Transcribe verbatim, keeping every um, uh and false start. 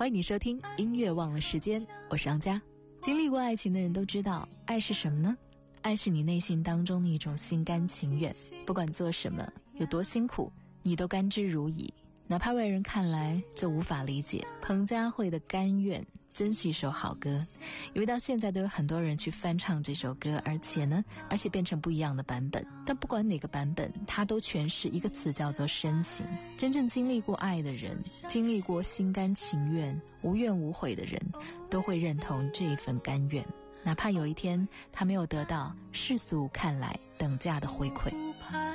欢迎你收听音乐忘了时间，我是杨佳。经历过爱情的人都知道，爱是什么呢？爱是你内心当中的一种心甘情愿，不管做什么有多辛苦，你都甘之如饴，哪怕外人看来这无法理解。彭佳慧的《甘愿》真是一首好歌，因为到现在都有很多人去翻唱这首歌，而且呢而且变成不一样的版本。但不管哪个版本，它都诠释一个词，叫做深情。真正经历过爱的人，经历过心甘情愿无怨无悔的人，都会认同这一份甘愿，哪怕有一天他没有得到世俗看来等价的回馈。